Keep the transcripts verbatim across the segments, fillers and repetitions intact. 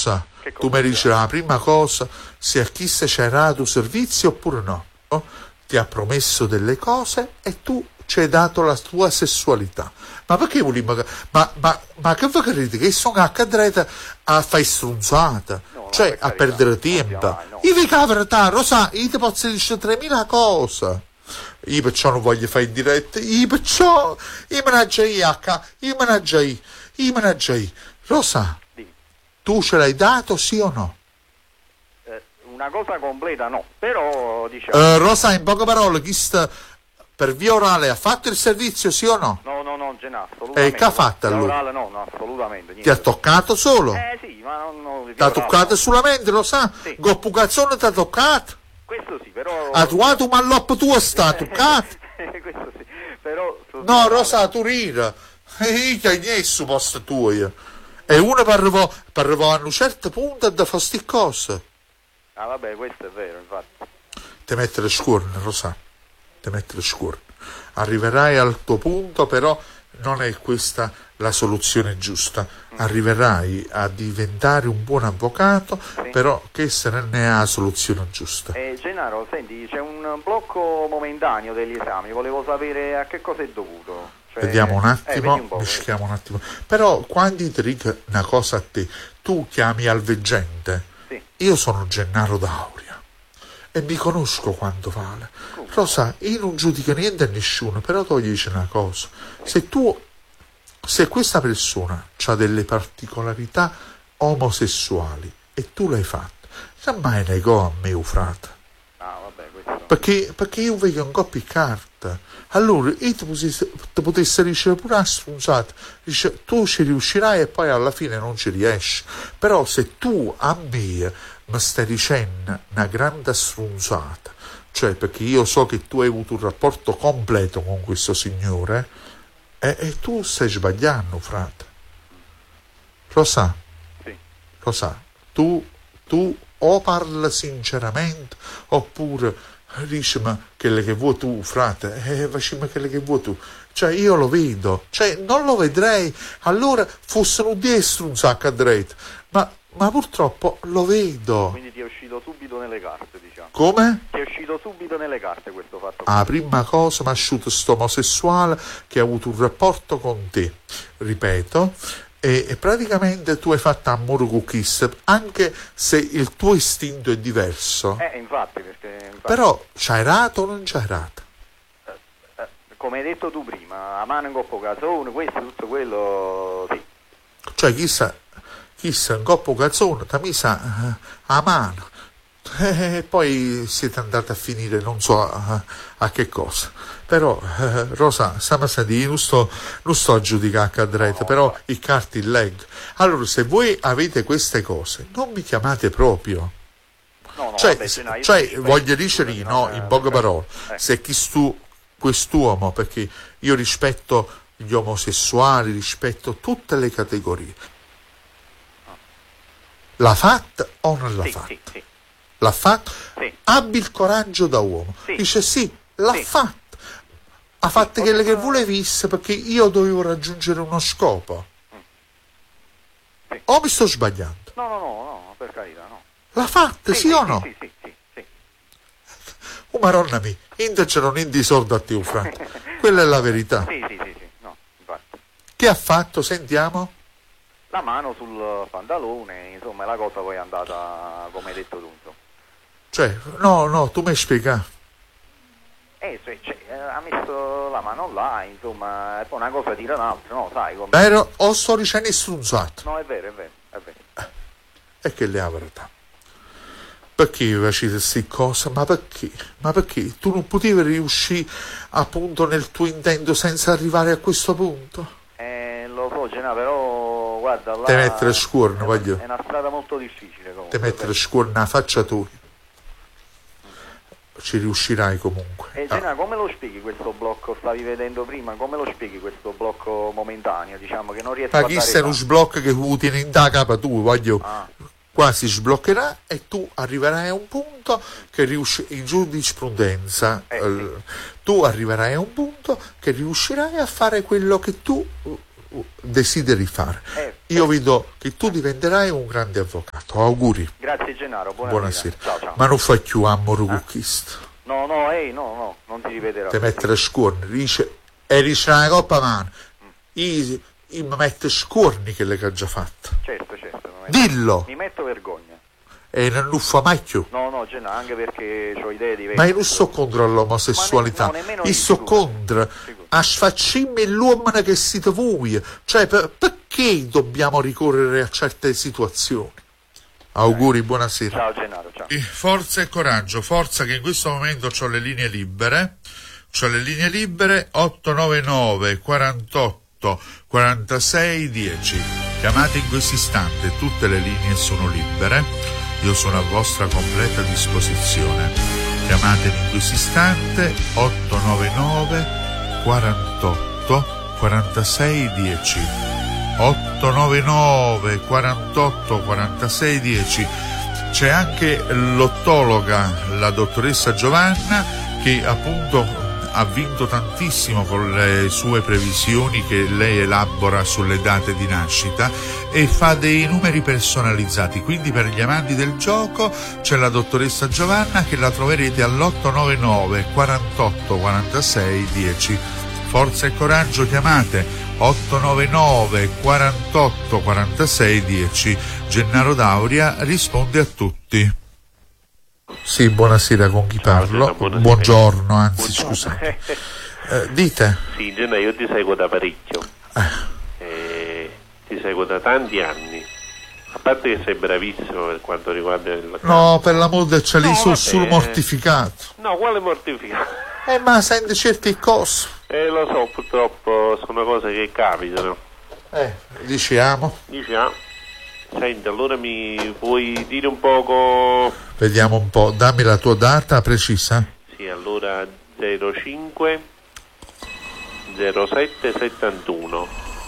Rosa, tu mi dici la prima cosa, se a chi se c'è dato servizio oppure no. no? Ti ha promesso delle cose e tu ci hai dato la tua sessualità. Ma perché volevo... Ma, ma, ma che voi credete? Che sono a cadreta a fare strunzata? No, cioè, a carità, perdere tempo. No, no. Io vi cavrata, Rosa, io ti posso dire tremila cose. Io perciò non voglio fare in diretta. Io perciò... Io managgia io, io managgia io, io managgia io. Rosa, sì. Tu ce l'hai dato, sì o no? Una cosa completa no, però diciamo... Uh, Rosa, in poche parole, chi sta per via orale ha fatto il servizio, sì o no? No, no, no, ce n'ha, assolutamente. E che ha fatto allora? Orale no, no, assolutamente. Niente. Ti ha toccato solo? Eh sì, ma non... non ti ha toccato no. Solamente, lo sa? Sì. Goppu cazzone ti ha toccato? Questo sì, però... Ha trovato un malloppo tuo sta toccato? Questo sì, però... No, Rosa, tu rira. E che hai su posto tuo io. E uno parlò, parlò a un certo punto da fare sti cose. Ah vabbè, questo è vero, infatti. Ti mettere scorne, Rosa, ti mettere scorne. Arriverai al tuo punto, però non è questa la soluzione giusta. Mm. Arriverai a diventare un buon avvocato, sì. Però che se ne ha la soluzione giusta. Eh, Gennaro, senti, c'è un blocco momentaneo degli esami, volevo sapere a che cosa è dovuto. Cioè... Vediamo un attimo, eh, un mischiamo un attimo. Però quando ti dico una cosa a te, tu chiami al veggente. Io sono Gennaro D'Auria e mi conosco quanto vale. Rosa, io non giudico niente a nessuno, però tu gli dici una cosa. Se tu, se questa persona ha delle particolarità omosessuali e tu l'hai fatto, non mai negò a me, frate. Ah, vabbè, questo... Perché, perché io voglio un coppia di carta. Allora, io ti potessi, ti potessi ricevere pure una sfrunsata. Dice, tu ci riuscirai e poi alla fine non ci riesci. Però se tu a me mi stai dicendo una grande sfrunsata, cioè perché io so che tu hai avuto un rapporto completo con questo signore, e, e tu stai sbagliando, frate. Lo sa? Sì. Lo sa? Tu, tu o parla sinceramente oppure dici ma quelle che vuoi tu, frate, eh, facciamo quelle che vuoi tu. Cioè io lo vedo, cioè non lo vedrei, allora fossero dietro un sacco a dritto, ma, ma purtroppo lo vedo. Quindi ti è uscito subito nelle carte, diciamo. Come? Ti è uscito subito nelle carte questo fatto. La prima cosa mi ha asciutto sto omosessuale che ha avuto un rapporto con te, ripeto, e, e praticamente tu hai fatto amore con Kiss, anche se il tuo istinto è diverso. Eh, infatti, perché... Infatti... Però c'hai rato o non c'hai rato? Eh, eh, come hai detto tu prima, a mano in coppo cazzone, questo, tutto quello, sì. Cioè, chissà, chissà, in coppo cazzone, ti ha messa uh, a mano. E eh, poi siete andati a finire non so a, a che cosa. Però eh, Rosa, stiamo a dire, non sto, non sto a giudicare a dretta, no, però i carti leggo. Allora, se voi avete queste cose, non mi chiamate proprio. No, no, cioè, vabbè, se no, io cioè dico, voglio dire, no, in poche parole, eh. se chi stu, quest'uomo, perché io rispetto gli omosessuali, rispetto tutte le categorie, l'ha fatta o non l'ha sì, fatta? Sì, sì. L'ha fatto? Sì. Abbi il coraggio da uomo. Sì. Dice sì, l'ha sì. fatto. Ha sì, fatto quelle che no... volevi perché io dovevo raggiungere uno scopo. Sì. O mi sto sbagliando? No, no, no, no, per carità, no. L'ha fatta, sì, sì, o sì, no? Sì, sì, sì, sì. Oh, maronna mia, inte c'erano indi soldi a te, frate. Quella è la verità. Sì, sì, sì, sì, no, infatti. Che ha fatto? Sentiamo. La mano sul pantalone, insomma, la cosa poi è andata come hai detto tu, insomma. Cioè, no, no, tu mi spiega. Eh, cioè, cioè, ha messo la mano là, insomma, e poi una cosa tira l'altra, no, sai come... Vero? O sto dicendo strunzato? No, è vero, è vero, è vero. E che le ha verità. Perché facete queste cose? Ma perché? Ma perché? Tu non potevi riuscire appunto nel tuo intento senza arrivare a questo punto? Eh, lo so, Gena, però guarda là... Te mettere scuorno, è, voglio. È una strada molto difficile comunque. Te mettere scuorno la faccia tu. Ci riuscirai comunque. E Gena, ah. come lo spieghi questo blocco? Stavi vedendo prima, come lo spieghi questo blocco momentaneo? Diciamo che non riesco Ma a chi dare... se non sblocca che tu tieni in da capa tu, voglio... Ah. Qua si sbloccherà e tu arriverai a un punto che riusci in giurisprudenza eh, eh, tu arriverai a un punto che riuscirai a fare quello che tu desideri fare. Eh, Io vedo che tu diventerai un grande avvocato. Auguri. Grazie Gennaro, buonasera. Buonasera. Ciao, ciao. Ma non fai più amore con questo. No, no, ehi, no, no, non ti ripeterò. Ti mettere scorni, dice, e dice una coppa mano. Io, io mi metto scorni che le che ha già fatto. Certo, certo. Mi metto, Dillo! mi metto vergogna. E non fa mai più. No, no, Gennaro, anche perché ho idee diverse. Ma io non sto contro l'omosessualità, Ma ne- no, nemmeno io io, sto figurati. contro Figurati. a sfaccimmi l'uomo che siete voi. Cioè, per- perché dobbiamo ricorrere a certe situazioni? Auguri, buonasera. Ciao Gennaro, ciao. Forza e coraggio, forza che in questo momento ho le linee libere. C'ho le linee libere otto nove nove quarantotto quarantasei dieci. Chiamate in questo istante, tutte le linee sono libere. Io sono a vostra completa disposizione. Chiamatemi in questo istante otto nove nove quarantotto quarantasei dieci. otto nove nove quarantotto quarantasei dieci. C'è anche l'ottologa, la dottoressa Giovanna, che appunto ha vinto tantissimo con le sue previsioni che lei elabora sulle date di nascita e fa dei numeri personalizzati. Quindi per gli amanti del gioco c'è la dottoressa Giovanna, che la troverete all'otto nove nove quarantotto quarantasei dieci. Forza e coraggio, chiamate otto nove nove quarantotto quarantasei dieci. Gennaro Dauria risponde a tutti. Sì, buonasera, con chi Ciao, parlo? Gennaro, buonasera. Buongiorno, anzi Buongiorno. scusate. Eh, dite? Sì, Gennaro, io ti seguo da parecchio. Eh. Eh, ti seguo da tanti anni. A parte che sei bravissimo per quanto riguarda il... No, per l'amor del cielo, No, sono vabbè. sul mortificato. No, quale mortificato? Eh, ma senti certe cose. Eh, lo so, purtroppo sono cose che capitano. Eh, diciamo. Dici, ah, senti, allora mi puoi dire un poco... Vediamo un po', dammi la tua data precisa. Sì, allora zero cinque zero sette settantuno.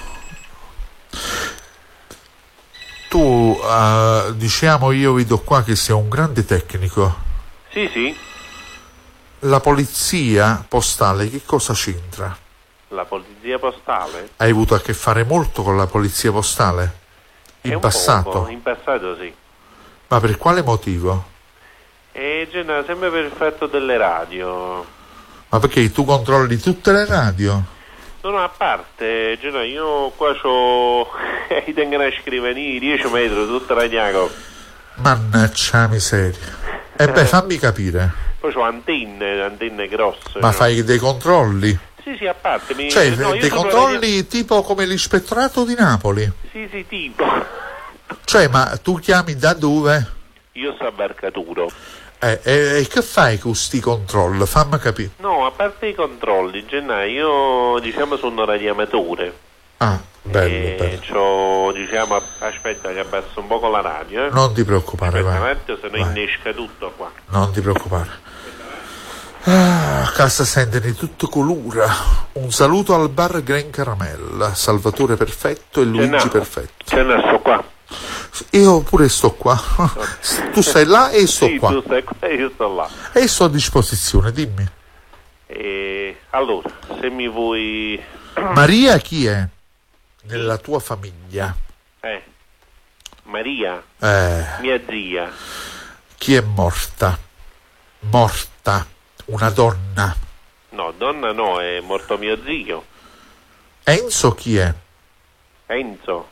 Tu, eh, diciamo, io vedo qua che sei un grande tecnico. Sì, sì, La polizia postale che cosa c'entra? la polizia postale. Hai avuto a che fare molto con la polizia postale? È In un passato? poco, in passato sì. Ma per quale motivo? E Gennaro, sempre per il fatto delle radio. Ma perché tu controlli tutte le radio? No, no, a parte, Gennaro, io qua c'ho... io tengo una scrivania di dieci metri, tutta ragnaco. Mannaggia la miseria. E beh, fammi capire. Poi c'ho antenne, antenne grosse. Ma no? fai dei controlli? Sì, sì, a parte. Mi... Cioè, no, io dei sono controlli tipo come l'ispettorato di Napoli? radio- Sì, sì, tipo. Cioè, ma tu chiami da dove? Io sto a Barcaturo. Eh, e, e che fai con questi controlli? Fammi capire. No, a parte i controlli, Gennaro, io diciamo sono radioamatore. Ah, bello, e bello. c'ho, diciamo, aspetta che abbasso un po' la radio, eh. Non ti preoccupare, Aspetta un vai. attimo, se no Vai. innesca tutto qua. Non ti preoccupare. Ah, a casa sente di tutto colura. Un saluto al bar Gran Caramella, Salvatore Perfetto e Luigi Gennaro, Perfetto. Gennaro, sto qua. Io pure sto qua. Tu stai là e sto Sì, qua. tu stai qua e io sto là. E sto a disposizione, dimmi. E allora, se mi vuoi... Maria chi è? Nella tua famiglia. Eh, Maria, Eh, mia zia. chi è morta? Morta. Una donna. No, donna no, è morto mio zio. Enzo chi è? Enzo.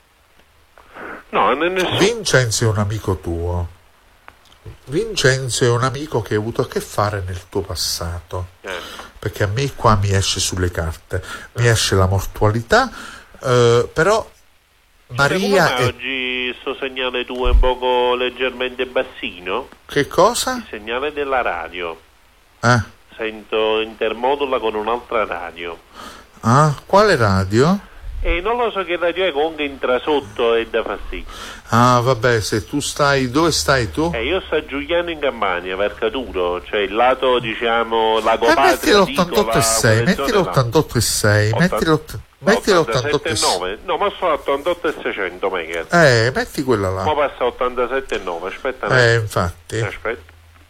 No, non è nessuno. Vincenzo è un amico tuo. Vincenzo è un amico che hai avuto a che fare nel tuo passato. Eh. Perché a me qua mi esce sulle carte. Mi esce la mortualità, eh, però Maria Come mai è... oggi sto segnale tuo è un poco leggermente bassino? Che cosa? Il segnale della radio. Eh? Sento intermodula con un'altra radio. Ah, quale radio? E non lo so che radio è, comunque entra sotto e dà fastidio. Ah, vabbè, se tu stai... Dove stai tu? Eh, io sto a Giuliano in Campania, Vercaturo, cioè il lato, diciamo, Lago Eh, Patria, metti l'ottantotto e sei, Dicola, metti l'ottantotto e sei, metti l'ott- metti l'ottantotto e sei. ottantasette e nove. No, ma sono ottantotto e seicento mega. Eh, metti quella Ma là. passa a ottantasette e nove, aspetta un Eh, attimo. infatti. Aspetta.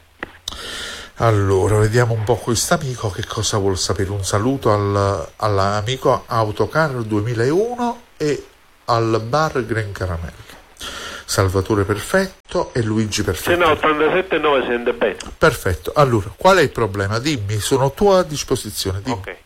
Allora, vediamo un po' quest'amico che cosa vuol sapere. Un saluto al, all'amico Autocar duemilauno e al bar Gran Caramello. Salvatore perfetto e Luigi perfetto. Se no, ottantasette e nove sente bene. Perfetto. Allora, qual è il problema? Dimmi, sono a tua disposizione. Dimmi. Ok.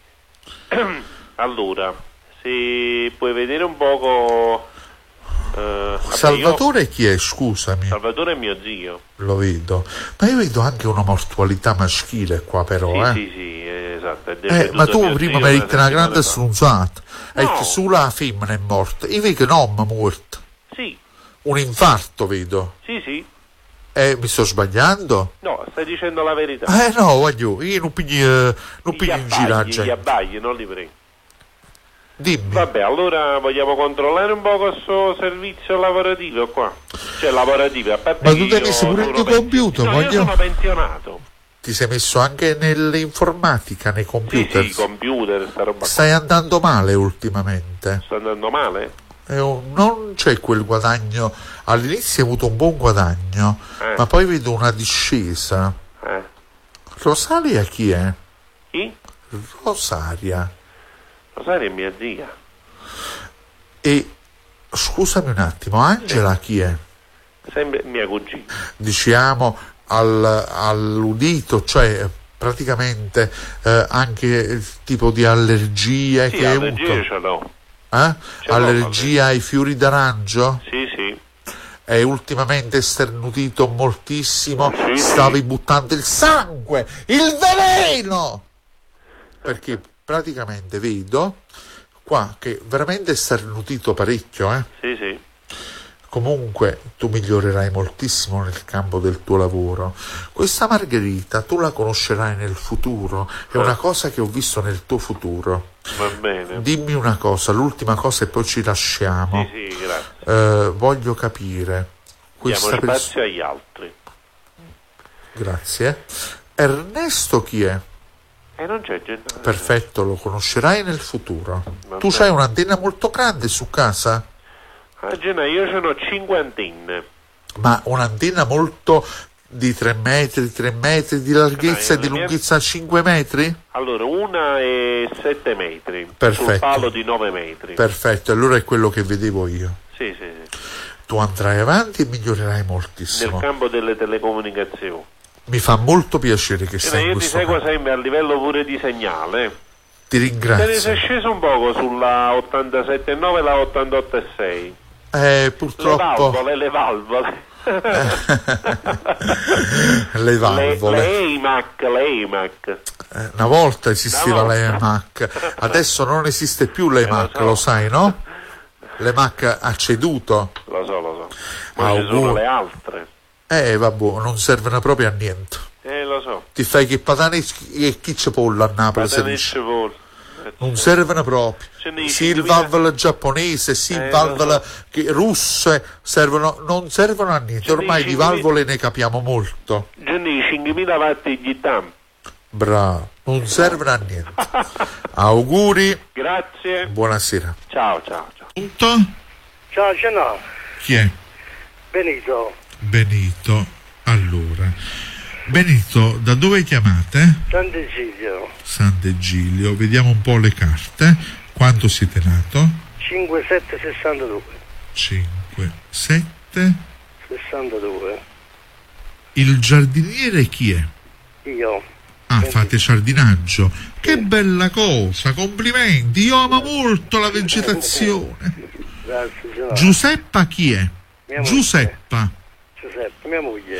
Allora, se puoi vedere un poco... Uh, Salvatore io... chi è? Scusami. Salvatore è mio zio. Lo vedo. Ma io vedo anche una mortualità maschile qua però, sì, eh. Sì, sì, esatto. È Eh, ma tu prima mi hai detto una grande fa. strunzata. No. E che sulla femmina è morta. Io vedo che non è morta. Sì. Un infarto vedo. Sì, sì. Eh, mi sto sbagliando? No, stai dicendo la verità. Eh no, voglio, io non piglio, non Gli piglio in abbagli, giraggia. gli abbagli, non li prego. Dimmi. Vabbè, allora vogliamo controllare un po' questo servizio lavorativo qua. Cioè lavorativo, a parte Ma che tu ti hai io messo pure il sono tuo computer, no, voglio... io sono pensionato. Ti sei messo anche nell'informatica, nei computer. Sì, sì, computer, sta roba. Stai andando male ultimamente. Sta andando male? È un- non c'è quel guadagno. All'inizio hai avuto un buon guadagno, Eh. ma poi vedo una discesa. Eh. Rosaria chi è? Chi? Rosaria. Rosaria è mia zia. E scusami un attimo, Angela chi è? Sempre mia cugina. Diciamo al, all'udito, cioè praticamente eh, anche il tipo di allergie Sì, che hai allergie avuto. ce l'ho. Eh? Ce l'ho, Allergia ai fiori d'arancio? Sì, sì. È ultimamente sternutito moltissimo, Sì, stavi sì. buttando il sangue, il veleno! Perché praticamente vedo qua che veramente è sternutito parecchio, eh? Sì, sì. Comunque tu migliorerai moltissimo nel campo del tuo lavoro. Questa Margherita tu la conoscerai nel futuro, è una cosa che ho visto nel tuo futuro. Va bene. Dimmi una cosa, l'ultima cosa e poi ci lasciamo. Sì, sì, grazie. Eh, voglio capire. Diamo Questa spazio persona. agli altri. Grazie. Ernesto chi è? E non c'è gente. Perfetto, lo conoscerai nel futuro. Va Tu bene. c'hai un'antenna molto grande su casa? A Gennaio io sono cinque antenne. Ma un'antenna molto di tre metri, tre metri di larghezza Ah, e di la mia- lunghezza cinque metri? Allora, una è sette metri. Perfetto. Sul palo di nove metri. Perfetto, allora è quello che vedevo io. Sì, sì, sì. Tu andrai avanti e migliorerai Nel moltissimo. campo delle telecomunicazioni. Mi fa molto piacere che Cioè, stai in io ti questo seguo campo. sempre a livello pure di segnale. Ti Te ne sei ringrazio. sceso un poco sulla ottantasette virgola nove e la ottantotto virgola sei. Eh, Le purtroppo valvole, le valvole. le Le, valvole. le E I M A C, le E I M A C. Eh, una volta esisteva Una l'E volta. M A C, adesso non esiste più l'E M A C, Eh, lo so. lo sai, no? L'E M A C ha ceduto. Lo so, lo so. Ma ci Auguri. sono le altre. Eh, vabbè, non servono proprio a niente. Eh, lo so. Ti fai che patane e chi c'è pollo a Napoli si dice. Patanesce vol. Non servono proprio. Ce ne Sì, il cinquemila valvola giapponese, sì, il Eh, valvola lo che- russe, servono, non servono a niente. Ce ne Ormai di cinquemila valvole ne capiamo molto. Gianni, cinquemila watt di tam. Bravo, non servono a niente. Auguri, Grazie. buonasera. Ciao, ciao, ciao. Punto? Ciao, ce n'ho. Chi è? Benito, Benito. Allora, Benito, da dove chiamate? Sant'Egidio, Sant'Egidio. Vediamo un po' le carte. Quanto siete nato? cinque sette sessantadue. cinque, sette. sessantadue. Il giardiniere chi è? Io. Ah, Venti. fate giardinaggio. Che bella cosa, complimenti. Io amo molto la vegetazione. Grazie, ce n'ho. Giuseppa chi è? Mia moglie. Giuseppa. Giuseppe, mia moglie.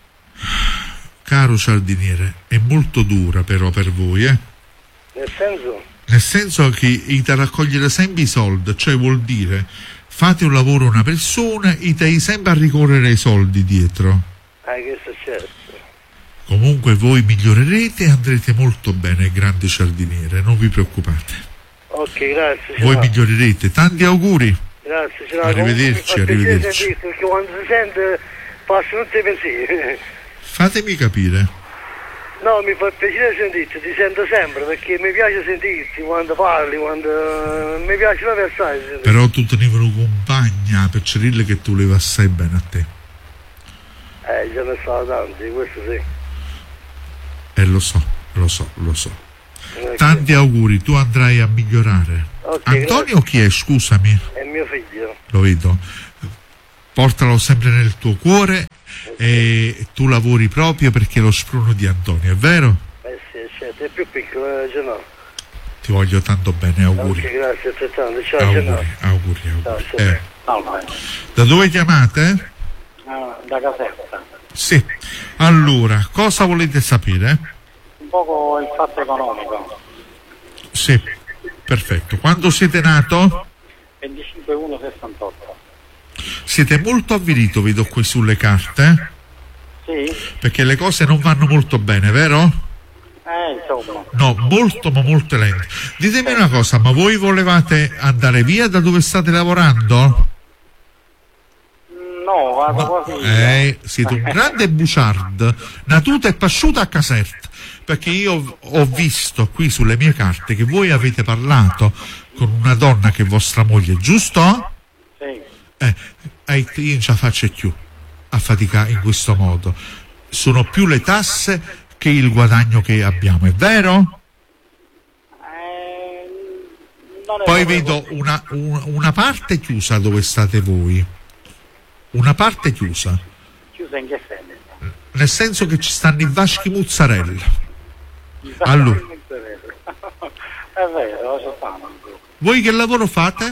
Caro giardiniere, è molto dura però per voi, eh? Nel senso? Nel senso che ite raccogliere sempre i soldi, cioè vuol dire fate un lavoro a una persona e te sempre a ricorrere ai soldi dietro. Ah, che è successo? Comunque voi migliorerete e andrete molto bene, grande giardiniere, non vi preoccupate. Ok, grazie. ce Voi n'ho. migliorerete, tanti auguri. Grazie, ce n'ho. Arrivederci, Comunque, mi fa piacere arrivederci. sentirti, perché quando si sente passano tutti i pensieri. Fatemi capire. No, mi fa piacere sentirti, ti sento sempre perché mi piace sentirti quando parli, quando mi piace la versare. Però tu tenevi una compagna per dire che tu levi assai bene a te. Eh, ce ne sono tanti, questo sì. E lo so, lo so, lo so. Ok. Tanti auguri, tu andrai a migliorare. Ok, Antonio chi è? Scusami, È mio figlio. lo vedo. Portalo sempre nel tuo cuore e tu lavori proprio perché lo spruno di Antonio, è vero? Eh sì, certo, è più piccolo, eh, Gennaro. Ti voglio tanto bene, auguri. Ok, grazie altrettanto. Ciao, Gennaro. Auguri, auguri, Ciao, auguri. ciao. Eh, Salve. da dove chiamate? Ah, da Caserta. Sì. Allora, cosa volete sapere? Un poco il fatto economico. Sì, perfetto. Quando siete nato? venticinque uno sessantotto. Siete molto avvilito, vedo qui sulle carte, Sì? perché le cose non vanno molto bene, vero? Eh, insomma. No, molto ma molto lente. Ditemi una cosa, ma voi volevate andare via da dove state lavorando? No, vado quasi. Eh, siete un grande buciard, natuta e pasciuta a Caserta, perché io ho visto qui sulle mie carte che voi avete parlato con una donna che è vostra moglie, giusto? Sì. Eh, eh, io non ce la faccio più a faticare in questo modo. Sono più le tasse che il guadagno che abbiamo, è vero? Eh, non è Poi proprio vedo così. una, un- una parte chiusa dove state voi, una parte chiusa, Chiusa in che senso? nel senso che ci stanno i vaschi mozzarella. Allora. È vero, ci stanno. Voi che lavoro fate?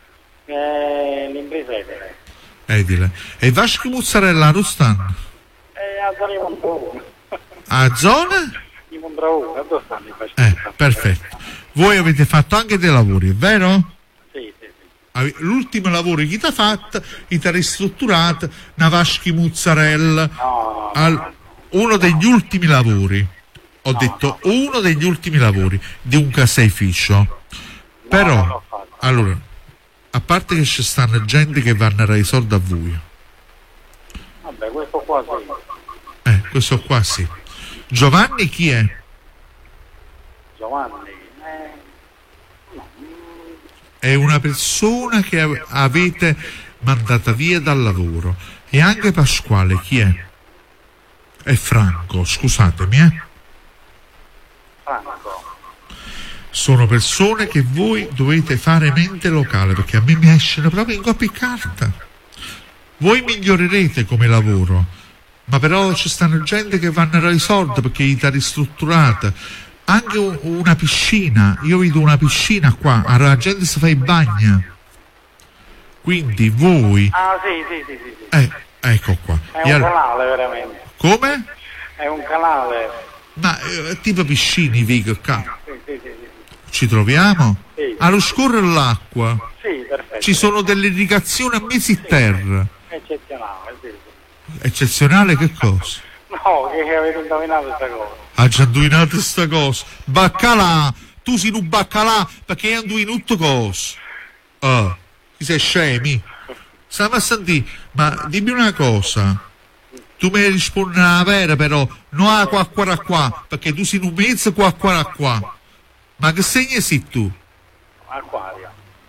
Eh, l'impresa edile. Edile. E i vaschi mozzarella non stanno? Eh, a zona di Mondrauno. A zona? Di Mondrauno, dove stanno i fascisti? Eh, perfetto. Voi avete fatto anche dei lavori, è vero? Sì, sì, sì. Ave- L'ultimo lavoro che ti ha fatto, ti ha ristrutturato una vaschi mozzarella. No, no, Al- uno degli ultimi lavori. Ho detto uno degli ultimi lavori di un caseificio. Però, non l'ho fatto. allora, a parte che ci stanno gente che vanno a dare i soldi a voi. Vabbè, questo qua sì. Eh, questo qua sì. Giovanni chi è? Giovanni. Eh, no, mm, È una persona che av- avete mandata via dal lavoro. E anche Pasquale chi è? È Franco, scusatemi, eh. Franco. Sono persone che voi dovete fare mente locale, perché a me mi escono proprio in coppia e carta. Voi migliorerete come lavoro, ma però ci stanno gente che vanno a dare i soldi perché gli sta ristrutturata. Anche un- una piscina, io vedo una piscina qua, allora la gente si fa i bagni. Quindi voi, Ah, sì, sì, sì, sì, sì. eh, ecco qua. È E un allora- canale, veramente. come? È un canale. Ma eh, tipo piscini, Vigo, qua. Sì, sì, sì, sì. Ci troviamo? Sì. Allo scorrere l'acqua. Sì, perfetto. Ci sono delle irrigazioni a mesi terra. Eccezionale, sì, sì. Eccezionale che cosa? No, che avete indovinato questa cosa. Ha già indovinato sta cosa. Baccalà, tu sei un baccalà perché hai indovinato cosa. Ah, ti sei scemi? Stiamo a sentire, ma dimmi una cosa. Tu mi rispondi la vera però, non a qua qua qua, perché tu sei un mezzo qua qua qua. Ma che segno sei tu? Acquario.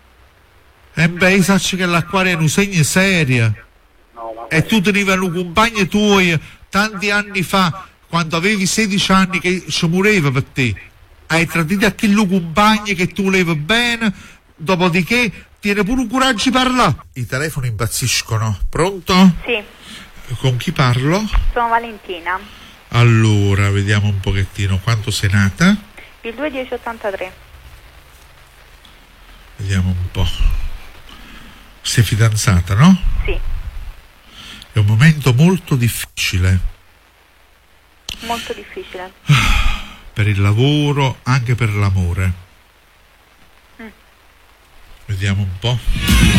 E beh, sai che l'acquario è un segno serio. No, ma E tu tenevano compagni tuoi tanti anni fa, quando avevi sedici anni, che ci mureva per te. Hai tradito a quello compagni che tu volevi bene, dopodiché tieni pure un coraggio di parlare. I telefoni impazziscono. Pronto? Sì, Con chi parlo? sono Valentina, Allora, vediamo un pochettino quanto sei nata. il due dieci ottantatré. Vediamo un po'. Sei fidanzata, no? Sì, È un momento molto difficile molto difficile. per il lavoro, anche per l'amore. Mm. Vediamo un po'.